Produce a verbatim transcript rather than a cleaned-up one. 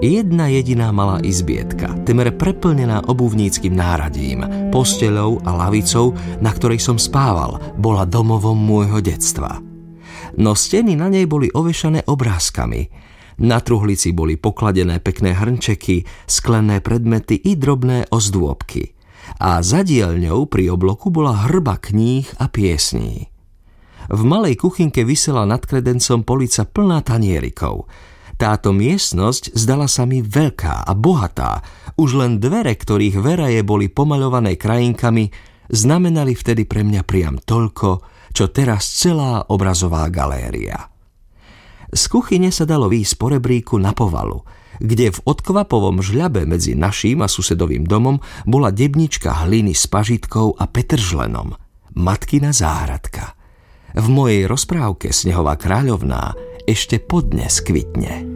Jedna jediná malá izbietka, temer preplnená obuvníckym náradím, posteľou a lavicou, na ktorej som spával, bola domovom môjho detstva. No steny na nej boli ovešané obrázkami. Na truhlici boli pokladené pekné hrnčeky, sklené predmety i drobné ozdôbky. A za dielňou pri obloku bola hrba kníh a piesní. V malej kuchynke visela nad kredencom polica plná tanierikov. Táto miestnosť zdala sa mi veľká a bohatá. Už len dvere, ktorých veraje boli pomaľované krajinkami, znamenali vtedy pre mňa priam toľko, čo teraz celá obrazová galéria. Z kuchyne sa dalo výjsť po rebríku na povalu, kde v odkvapovom žľabe medzi naším a susedovým domom bola debnička hliny s pažitkou a petržlenom. Matkina záhradka. V mojej rozprávke Snehová kráľovná ešte podnes kvitne.